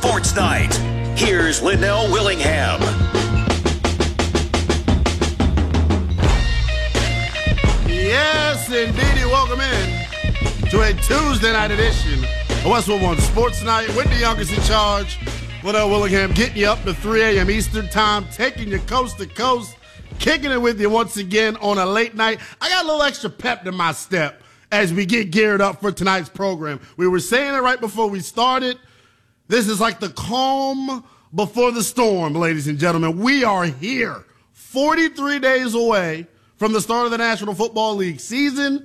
Sports Night. Here's Linnell Willingham. Yes, indeed. Welcome in to a Tuesday night edition of Westwood One Sports Night with the youngest in charge, Linnell Willingham, getting you up to 3 a.m. Eastern Time, taking you coast to coast, kicking it with you once again on a late night. I got a little extra pep in my step as we get geared up for tonight's program. We were saying it right before we started. This is like the calm before the storm, ladies and gentlemen. We are here, 43 days away from the start of the National Football League season.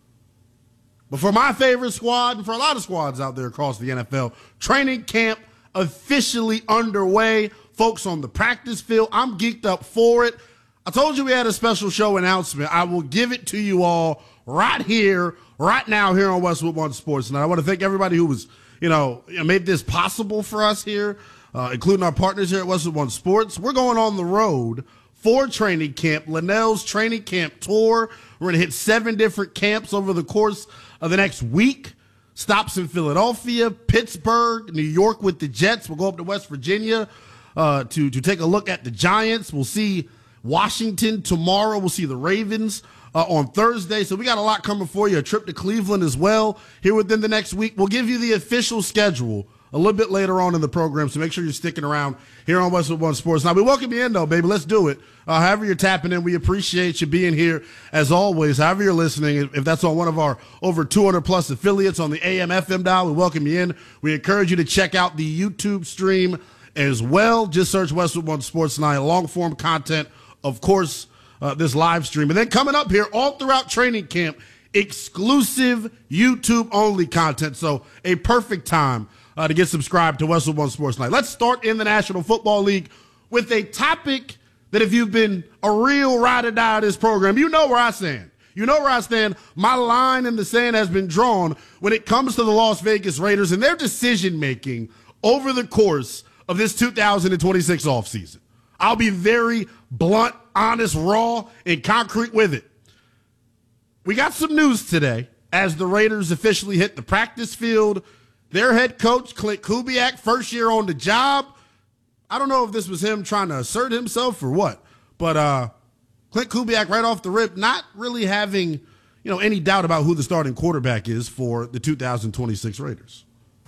But for my favorite squad, and for a lot of squads out there across the NFL, training camp officially underway. Folks on the practice field, I'm geeked up for it. I told you we had a special show announcement. I will give it to you all right here, right now, here on Westwood One Sports. And I want to thank everybody who was, made this possible for us here, including our partners here at Westwood One Sports. We're going on the road for training camp, Linnell's training camp tour. We're going to hit 7 different camps over the course of the next week. Stops in Philadelphia, Pittsburgh, New York with the Jets. We'll go up to West Virginia to take a look at the Giants. We'll see Washington tomorrow. We'll see the Ravens on Thursday. So we got a lot coming for you. A trip to Cleveland as well here within the next week. We'll give you the official schedule a little bit later on in the program, so make sure you're sticking around here on Westwood One Sports. Now, we welcome you in, though, baby. Let's do it. However you're tapping in, we appreciate you being here, as always. However you're listening, if that's on one of our over 200-plus affiliates on the AM/FM dial, we welcome you in. We encourage you to check out the YouTube stream as well. Just search Westwood One Sports Night, long-form content, of course, this live stream. And then coming up here all throughout training camp, exclusive YouTube-only content. So a perfect time to get subscribed to Westwood One Sports Night. Let's start in the National Football League with a topic that if you've been a real ride-or-die of this program, you know where I stand. You know where I stand. My line in the sand has been drawn when it comes to the Las Vegas Raiders and their decision-making over the course of this 2026 offseason. I'll be very blunt, honest, raw, and concrete with it. We got some news today as the Raiders officially hit the practice field. Their head coach, Klint Kubiak, first year on the job. I don't know if this was him trying to assert himself or what, but Klint Kubiak right off the rip, not really having any doubt about who the starting quarterback is for the 2026 Raiders.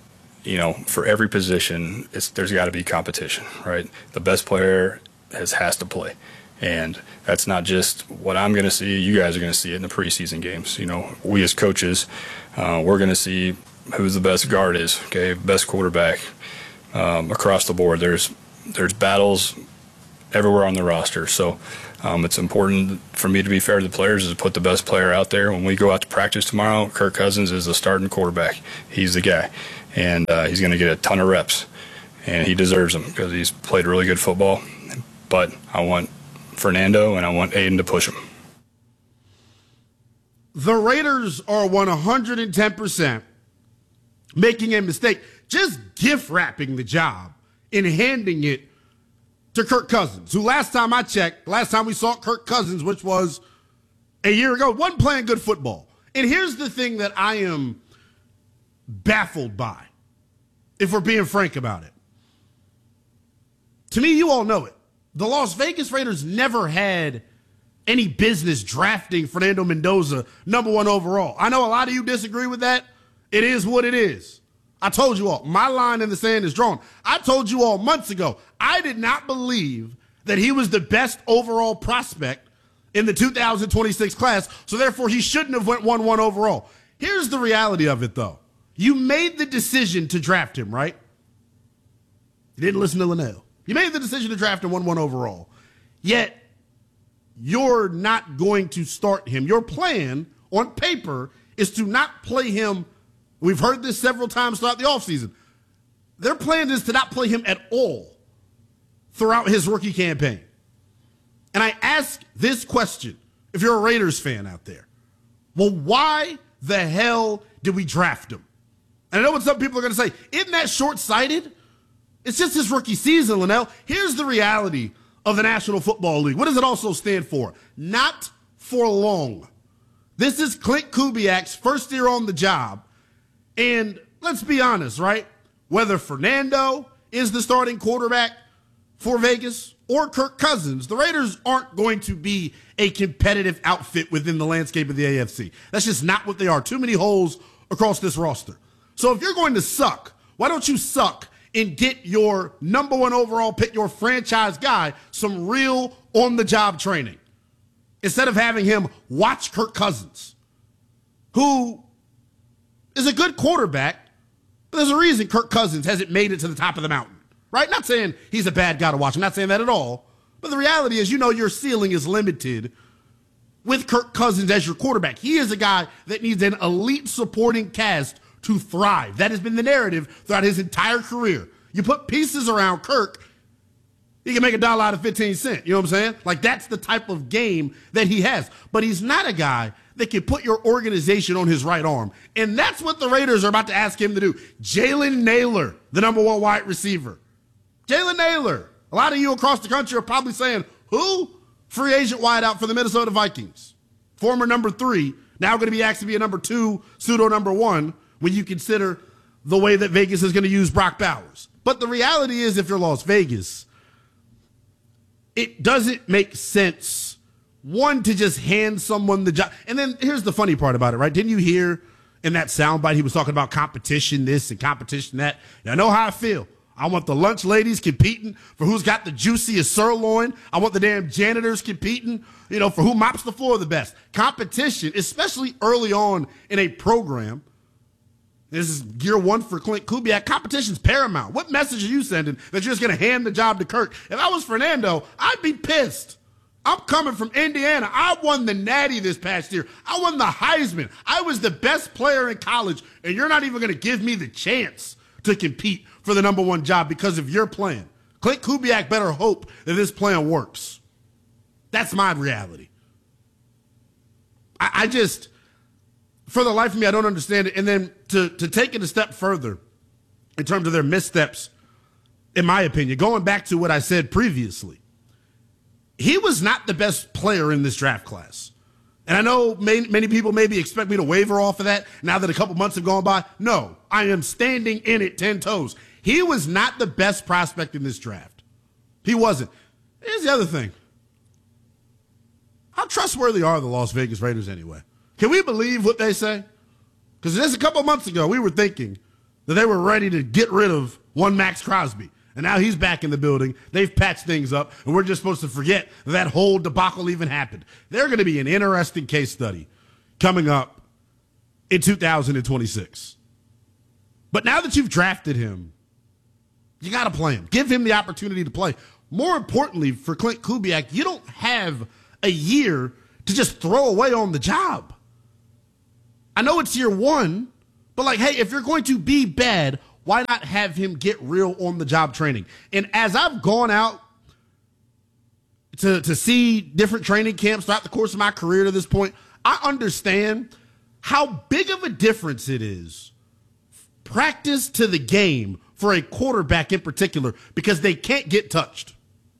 For every position, there's got to be competition, right? The best player has to play. And that's not just what I'm going to see. You guys are going to see it in the preseason games. We as coaches, we're going to see who the best guard is, okay, best quarterback across the board. There's battles everywhere on the roster. So it's important for me to be fair to the players is to put the best player out there. When we go out to practice tomorrow, Kirk Cousins is the starting quarterback. He's the guy. And he's going to get a ton of reps. And he deserves them because he's played really good football. But I want Fernando and I want Aiden to push him. The Raiders are 110% making a mistake, just gift wrapping the job and handing it to Kirk Cousins, who last time I checked, last time we saw Kirk Cousins, which was a year ago, wasn't playing good football. And here's the thing that I am baffled by, if we're being frank about it. To me, you all know it. The Las Vegas Raiders never had any business drafting Fernando Mendoza #1 overall. I know a lot of you disagree with that. It is what it is. I told you all, my line in the sand is drawn. I told you all months ago, I did not believe that he was the best overall prospect in the 2026 class, so therefore he shouldn't have went 1-1 overall. Here's the reality of it, though. You made the decision to draft him, right? You didn't listen to Linnell. You made the decision to draft him 1-1 overall. Yet, you're not going to start him. Your plan, on paper, is to not play him. We've heard this several times throughout the offseason. Their plan is to not play him at all throughout his rookie campaign. And I ask this question, if you're a Raiders fan out there. Well, why the hell did we draft him? And I know what some people are going to say. Isn't that short-sighted? It's just his rookie season, Linnell. Here's the reality of the National Football League. What does it also stand for? Not for long. This is Klint Kubiak's first year on the job. And let's be honest, right? Whether Fernando, is the starting quarterback for Vegas or Kirk Cousins, the Raiders aren't going to be a competitive outfit within the landscape of the AFC. That's just not what they are. Too many holes across this roster. So if you're going to suck, why don't you suck and get your number one overall pick, your franchise guy, some real on-the-job training instead of having him watch Kirk Cousins, who is a good quarterback, but there's a reason Kirk Cousins hasn't made it to the top of the mountain, right? Not saying he's a bad guy to watch. I'm not saying that at all. But the reality is, your ceiling is limited with Kirk Cousins as your quarterback. He is a guy that needs an elite supporting cast to thrive. That has been the narrative throughout his entire career. You put pieces around Kirk, he can make $1 out of 15 cents. You know what I'm saying? Like, that's the type of game that he has. But he's not a guy that can put your organization on his right arm. And that's what the Raiders are about to ask him to do. Jalen Naylor, the number one wide receiver. Jalen Naylor. A lot of you across the country are probably saying, who? Free agent wideout for the Minnesota Vikings. Former number 3, now going to be asked to be a number 2, pseudo number 1, when you consider the way that Vegas is going to use Brock Bowers. But the reality is, if you're Las Vegas, it doesn't make sense, one, to just hand someone the job. And then here's the funny part about it, right? Didn't you hear in that soundbite he was talking about competition this and competition that? And I know how I feel. I want the lunch ladies competing for who's got the juiciest sirloin. I want the damn janitors competing, for who mops the floor the best. Competition, especially early on in a program. This is year 1 for Clint Kubiak. Competition's paramount. What message are you sending that you're just going to hand the job to Kirk? If I was Fernando, I'd be pissed. I'm coming from Indiana. I won the Natty this past year. I won the Heisman. I was the best player in college, and you're not even going to give me the chance to compete for the number 1 job because of your plan. Clint Kubiak better hope that this plan works. That's my reality. I just, for the life of me, I don't understand it. And then to take it a step further in terms of their missteps, in my opinion, going back to what I said previously, he was not the best player in this draft class. And I know many people maybe expect me to waver off of that now that a couple months have gone by. No, I am standing in it 10 toes. He was not the best prospect in this draft. He wasn't. Here's the other thing. How trustworthy are the Las Vegas Raiders anyway? Can we believe what they say? Because just a couple months ago, we were thinking that they were ready to get rid of one Max Crosby. And now he's back in the building. They've patched things up, and we're just supposed to forget that whole debacle even happened. They're going to be an interesting case study coming up in 2026. But now that you've drafted him, you got to play him. Give him the opportunity to play. More importantly, for Clint Kubiak, you don't have a year to just throw away on the job. I know it's year 1, but hey, if you're going to be bad, why not have him get real on-the-job training? And as I've gone out to see different training camps throughout the course of my career to this point, I understand how big of a difference it is, practice to the game for a quarterback in particular, because they can't get touched.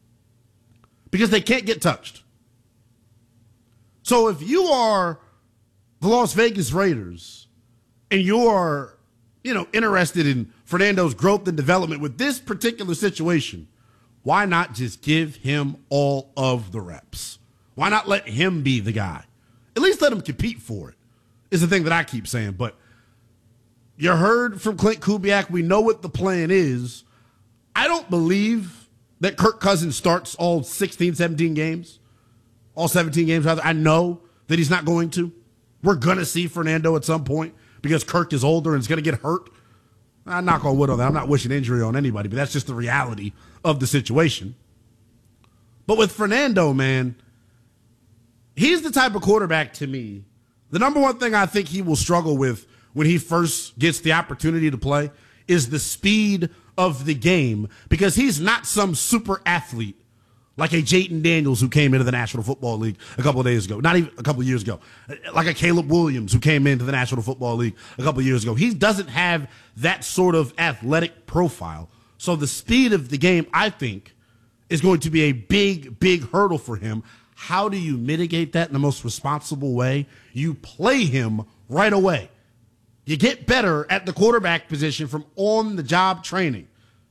So if you are the Las Vegas Raiders and you're interested in Fernando's growth and development with this particular situation, why not just give him all of the reps? Why not let him be the guy? At least let him compete for it, is the thing that I keep saying. But you heard from Clint Kubiak. We know what the plan is. I don't believe that Kirk Cousins starts all 16, 17 games, all 17 games, rather. I know that he's not going to. We're going to see Fernando at some point because Kirk is older and is going to get hurt. I knock on wood on that. I'm not wishing injury on anybody, but that's just the reality of the situation. But with Fernando, man, he's the type of quarterback to me. The number one thing I think he will struggle with when he first gets the opportunity to play is the speed of the game, because he's not some super athlete like a Jayden Daniels who came into the National Football League a couple of days ago, not even a couple of years ago, like a Caleb Williams who came into the National Football League a couple of years ago. He doesn't have that sort of athletic profile. So the speed of the game, I think, is going to be a big, big hurdle for him. How do you mitigate that in the most responsible way? You play him right away. You get better at the quarterback position from on-the-job training.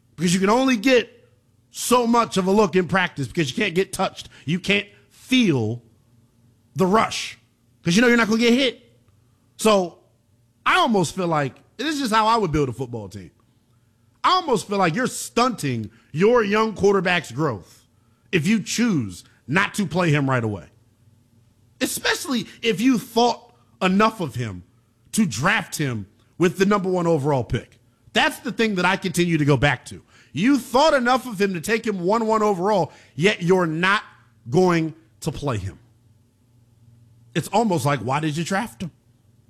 because you can only get so much of a look in practice because you can't get touched. You can't feel the rush because you know you're not going to get hit. So I almost feel like, this is just how I would build a football team. I almost feel like you're stunting your young quarterback's growth if you choose not to play him right away. Especially if you thought enough of him to draft him with the number 1 overall pick. That's the thing that I continue to go back to. You thought enough of him to take him 1-1 overall, yet you're not going to play him. It's almost like, why did you draft him?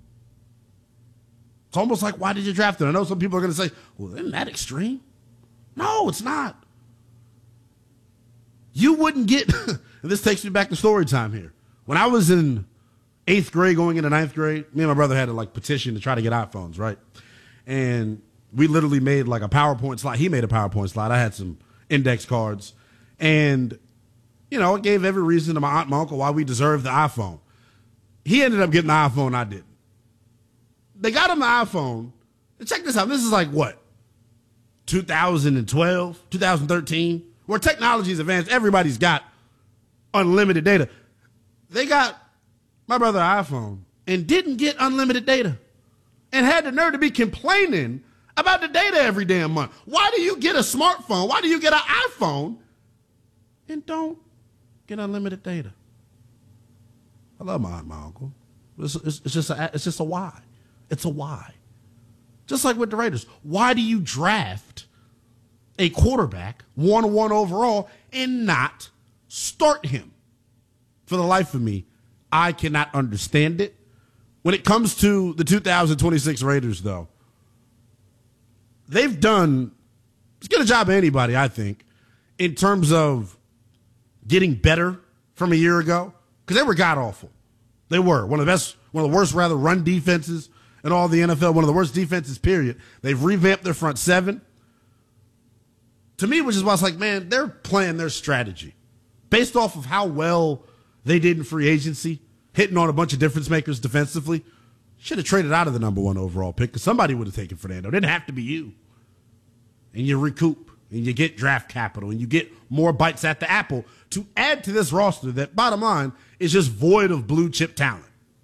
It's almost like, why did you draft him? I know some people are going to say, well, isn't that extreme? No, it's not. You wouldn't get, and this takes me back to story time here. When I was in 8th grade going into 9th grade, me and my brother had to petition to try to get iPhones, right? And we literally made a PowerPoint slide. He made a PowerPoint slide. I had some index cards. And, it gave every reason to my aunt and my uncle why we deserved the iPhone. He ended up getting the iPhone, I didn't. They got him the iPhone. And check this out. This is 2012, 2013, where technology is advanced. Everybody's got unlimited data. They got my brother an iPhone and didn't get unlimited data and had the nerve to be complaining about the data every damn month. Why do you get a smartphone? Why do you get an iPhone and don't get unlimited data? I love my aunt and my uncle. It's just a why. It's a why. Just like with the Raiders. Why do you draft a quarterback 1-1 overall and not start him? For the life of me, I cannot understand it. When it comes to the 2026 Raiders, though, they've done as good a job as anybody, I think, in terms of getting better from a year ago, because they were god-awful. They were one of the worst run defenses in all the NFL, one of the worst defenses, period. They've revamped their front seven. To me, which is why it's man, they're playing their strategy based off of how well they did in free agency, hitting on a bunch of difference makers defensively. Should have traded out of the number 1 overall pick because somebody would have taken Fernando. It didn't have to be you. And you recoup, and you get draft capital, and you get more bites at the apple to add to this roster that, bottom line, is just void of blue-chip talent.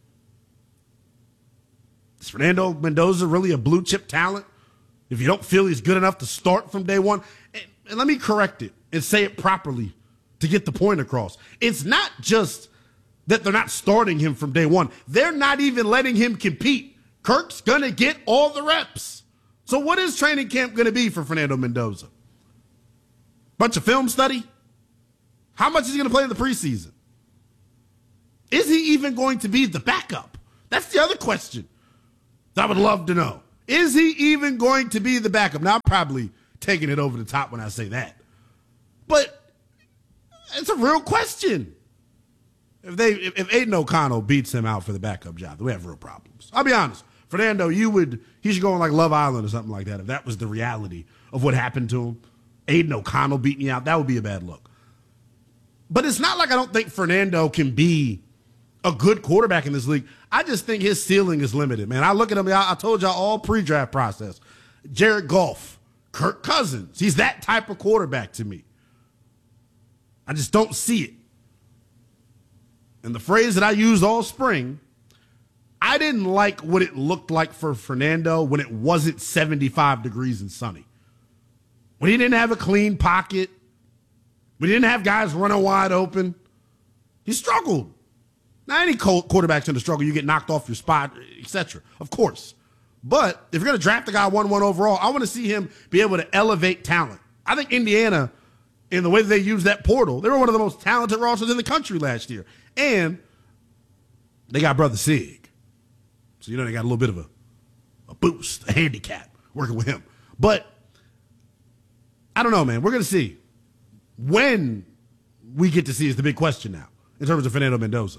Is Fernando Mendoza really a blue-chip talent? If you don't feel he's good enough to start from day one? And let me correct it and say it properly to get the point across. It's not just that they're not starting him from day one. They're not even letting him compete. Kirk's going to get all the reps. So what is training camp going to be for Fernando Mendoza? Bunch of film study? How much is he going to play in the preseason? Is he even going to be the backup? That's the other question that I would love to know. Is he even going to be the backup? Now, I'm probably taking it over the top when I say that. But it's a real question. If Aiden O'Connell beats him out for the backup job, then we have real problems. I'll be honest. Fernando, he should go on Love Island or something like that. If that was the reality of what happened to him, Aiden O'Connell beating you out, that would be a bad look. But it's not like I don't think Fernando can be a good quarterback in this league. I just think his ceiling is limited, man. I look at him, I told y'all all pre-draft process. Jared Goff, Kirk Cousins, he's that type of quarterback to me. I just don't see it. And the phrase that I used all spring, I didn't like what it looked like for Fernando when it wasn't 75 degrees and sunny. When he didn't have a clean pocket, we didn't have guys running wide open. He struggled. Now, any quarterback's going to struggle. You get knocked off your spot, etc. Of course. But if you're going to draft a guy 1-1 overall, I want to see him be able to elevate talent. I think Indiana, in the way that they used that portal, they were one of the most talented rosters in the country last year. And they got Brother Sig. So, they got a little bit of a boost, a handicap working with him. But I don't know, man. We're going to see. When we get to see is the big question now in terms of Fernando Mendoza.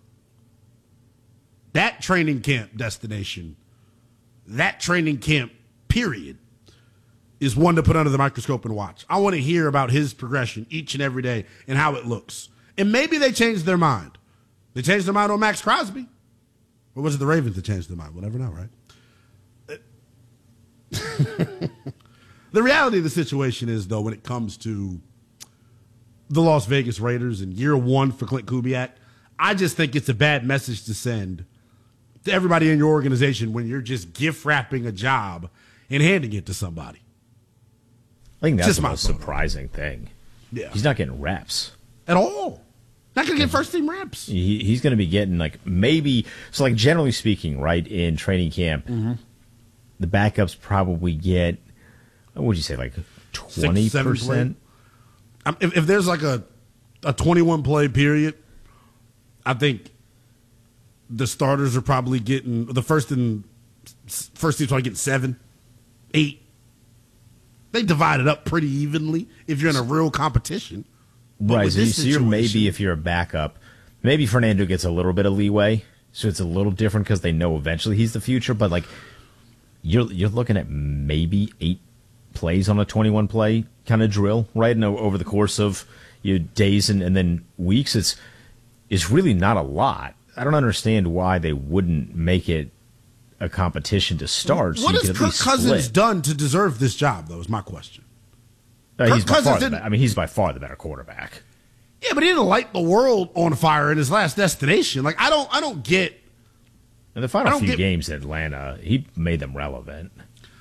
That training camp destination, that training camp period, is one to put under the microscope and watch. I want to hear about his progression each and every day and how it looks. And maybe they changed their mind. They changed their mind on Max Crosby. Or was it the Ravens that changed their mind? We'll never know, right? The reality of the situation is, though, when it comes to the Las Vegas Raiders in year one for Clint Kubiak, I just think it's a bad message to send to everybody in your organization when you're just gift wrapping a job and handing it to somebody. I think that's the most surprising thing. Yeah. He's not getting reps. At all. Not going to get first team reps. He's going to be getting generally speaking, right, in training camp, the backups probably get, what would you say, like 20%? If there's like a 21 play period, I think the starters are probably getting, the first team's probably getting 7, 8. They divide it up pretty evenly if you're in a real competition. Right, so you're maybe, if you're a backup, maybe Fernando gets a little bit of leeway, so it's a little different because they know eventually he's the future, but like you're looking at maybe 8 plays on a 21-play kind of drill, right? And over the course of days and then weeks, it's really not a lot. I don't understand why they wouldn't make it a competition to start. What has Kirk Cousins done to deserve this job, though, is my question. He's by far the better quarterback. Yeah, but he didn't light the world on fire in his last destination. Like, I don't get. In the final few games in Atlanta, he made them relevant.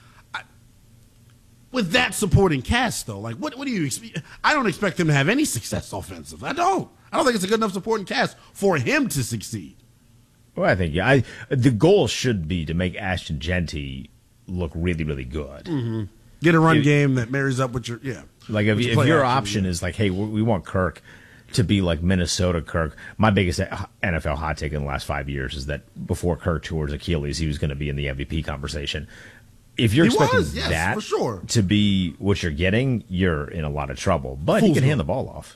With that supporting cast, though, like, what do you expect? I don't expect him to have any success offensive. I don't think it's a good enough supporting cast for him to succeed. Well, I think the goal should be to make Ashton Genty look really, really good. Mm-hmm. Get a run game that marries up with your Like if your option is like, hey, we want Kirk to be like Minnesota Kirk. My biggest NFL hot take in the last 5 years is that before Kirk tore his Achilles, he was going to be in the MVP conversation. If you're expecting that for sure to be what you're getting, you're in a lot of trouble. But he can hand the ball off.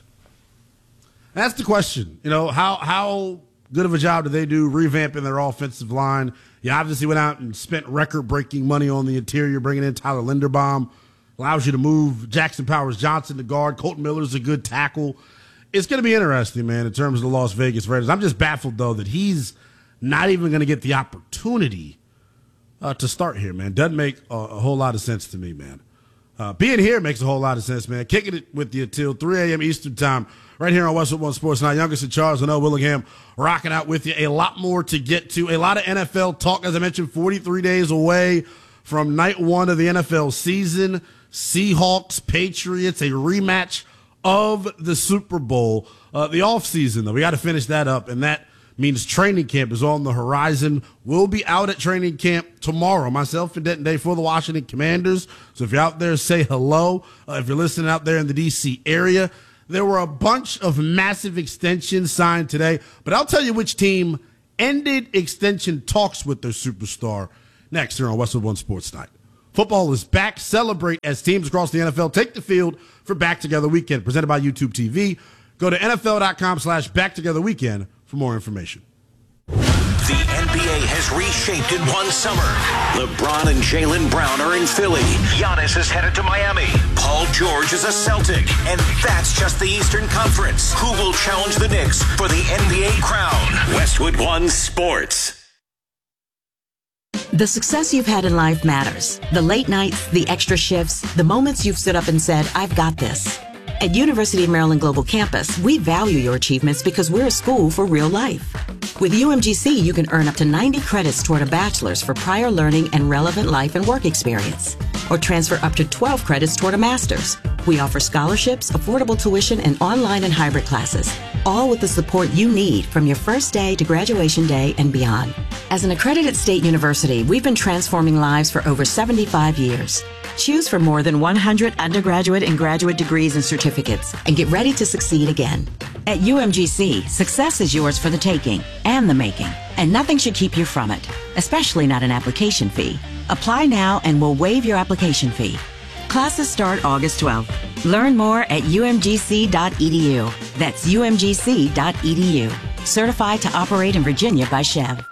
That's the question. How good of a job do they do revamping their offensive line? You obviously went out and spent record-breaking money on the interior, bringing in Tyler Linderbaum. Allows you to move Jackson Powers-Johnson to guard. Colton Miller's a good tackle. It's going to be interesting, man, in terms of the Las Vegas Raiders. I'm just baffled, though, that he's not even going to get the opportunity to start here, man. Doesn't make a whole lot of sense to me, man. Being here makes a whole lot of sense, man. Kicking it with you till 3 a.m. Eastern time right here on Westwood One Sports Night. Youngest in charge, Linnell Willingham, rocking out with you. A lot more to get to. A lot of NFL talk, as I mentioned, 43 days away from night one of the NFL season. Seahawks, Patriots, a rematch of the Super Bowl. The offseason, though, we got to finish that up, and that means training camp is on the horizon. We'll be out at training camp tomorrow, myself and Denton Day for the Washington Commanders. So if you're out there, say hello. If you're listening out there in the D.C. area, there were a bunch of massive extensions signed today, but I'll tell you which team ended extension talks with their superstar next here on Westwood One Sports Night. Football is back. Celebrate as teams across the NFL take the field for Back Together Weekend, presented by YouTube TV. Go to NFL.com/BackTogetherWeekend for more information. The NBA has reshaped in one summer. LeBron and Jaylen Brown are in Philly. Giannis is headed to Miami. Paul George is a Celtic. And that's just the Eastern Conference. Who will challenge the Knicks for the NBA crown? Westwood One Sports. The success you've had in life matters. The late nights, the extra shifts, the moments you've stood up and said, I've got this. At University of Maryland Global Campus, we value your achievements because we're a school for real life. With UMGC, you can earn up to 90 credits toward a bachelor's for prior learning and relevant life and work experience, or transfer up to 12 credits toward a master's. We offer scholarships, affordable tuition, and online and hybrid classes, all with the support you need from your first day to graduation day and beyond. As an accredited state university, we've been transforming lives for over 75 years. Choose from more than 100 undergraduate and graduate degrees and certificates, and get ready to succeed again. At UMGC, success is yours for the taking and the making, and nothing should keep you from it, especially not an application fee. Apply now and we'll waive your application fee. Classes start August 12th. Learn more at umgc.edu. That's umgc.edu. Certified to operate in Virginia by Chev.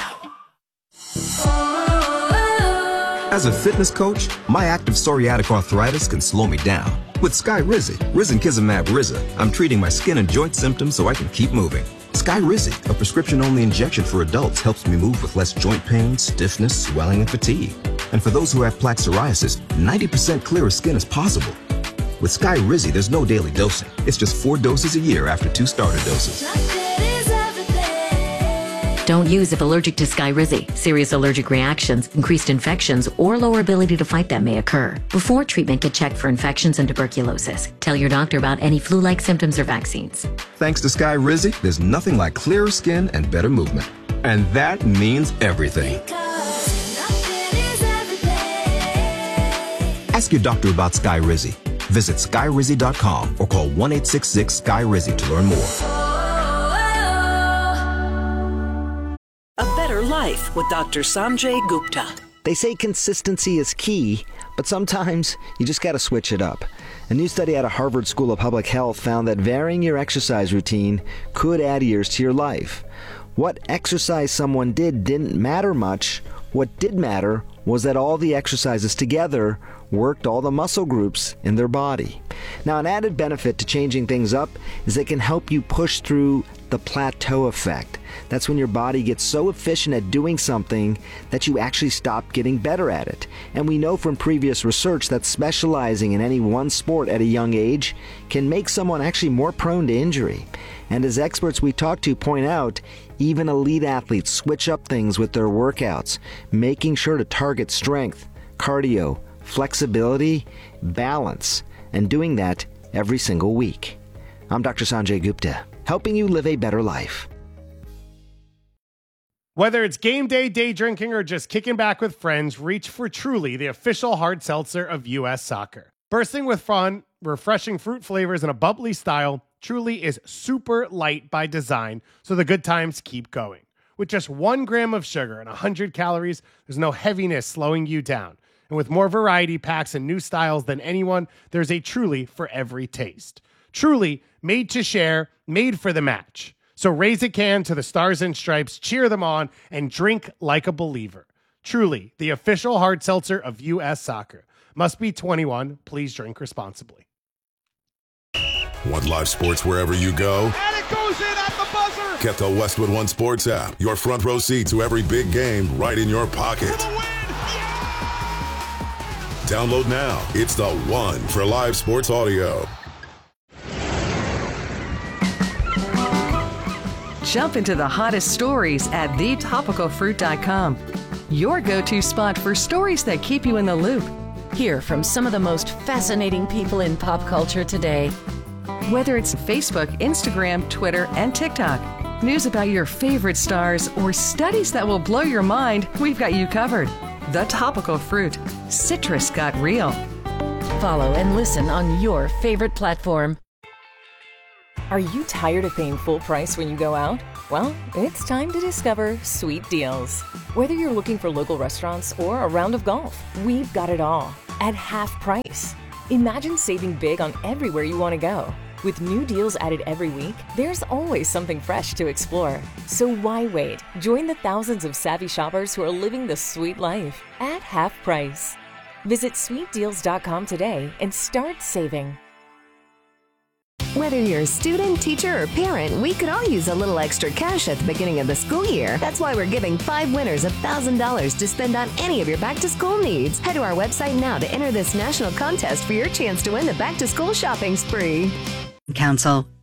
As a fitness coach, my active psoriatic arthritis can slow me down. With Skyrizi, Risankizumab Riza, I'm treating my skin and joint symptoms so I can keep moving. Skyrizi, a prescription-only injection for adults, helps me move with less joint pain, stiffness, swelling, and fatigue. And for those who have plaque psoriasis, 90% clearer skin is possible. With Skyrizi, there's no daily dosing. It's just 4 doses a year after 2 starter doses. Don't use if allergic to Skyrizi. Serious allergic reactions, increased infections, or lower ability to fight them may occur. Before treatment, get checked for infections and tuberculosis. Tell your doctor about any flu-like symptoms or vaccines. Thanks to Skyrizi, there's nothing like clearer skin and better movement. And that means everything. Ask your doctor about Skyrizi. Visit Skyrizi.com or call 1-866-SKY-RIZI to learn more. A Better Life with Dr. Sanjay Gupta. They say consistency is key, but sometimes you just got to switch it up. A new study out of Harvard School of Public Health found that varying your exercise routine could add years to your life. What exercise someone did didn't matter much. What did matter was that all the exercises together worked all the muscle groups in their body. Now, an added benefit to changing things up is it can help you push through the plateau effect. That's when your body gets so efficient at doing something that you actually stop getting better at it. And we know from previous research that specializing in any one sport at a young age can make someone actually more prone to injury. And as experts we talk to point out, even elite athletes switch up things with their workouts, making sure to target strength, cardio, flexibility, balance, and doing that every single week. I'm Dr. Sanjay Gupta, helping you live a better life. Whether it's game day, day drinking, or just kicking back with friends, reach for Truly, the official hard seltzer of U.S. Soccer. Bursting with fun, refreshing fruit flavors, and a bubbly style, Truly is super light by design, so the good times keep going. With just 1 gram of sugar and 100 calories, there's no heaviness slowing you down. And with more variety packs and new styles than anyone, there's a Truly for every taste. Truly, made to share, made for the match. So raise a can to the Stars and Stripes, cheer them on, and drink like a believer. Truly, the official hard seltzer of U.S. Soccer. Must be 21. Please drink responsibly. Want live sports wherever you go? And it goes in at the buzzer! Get the Westwood One Sports app. Your front row seat to every big game right in your pocket. For the win! Download now. It's the one for live sports audio. Jump into the hottest stories at thetopicalfruit.com. Your go-to spot for stories that keep you in the loop. Hear from some of the most fascinating people in pop culture today. Whether it's Facebook, Instagram, Twitter, and TikTok, news about your favorite stars, or studies that will blow your mind, we've got you covered. The Topical Fruit. Citrus got real. Follow and listen on your favorite platform. Are you tired of paying full price when you go out? Well, it's time to discover Sweet Deals. Whether you're looking for local restaurants or a round of golf, we've got it all at half price. Imagine saving big on everywhere you want to go. With new deals added every week, there's always something fresh to explore. So why wait? Join the thousands of savvy shoppers who are living the sweet life at half price. Visit sweetdeals.com today and start saving. Whether you're a student, teacher, or parent, we could all use a little extra cash at the beginning of the school year. That's why we're giving 5 winners $1,000 to spend on any of your back-to-school needs. Head to our website now to enter this national contest for your chance to win the back-to-school shopping spree. Council.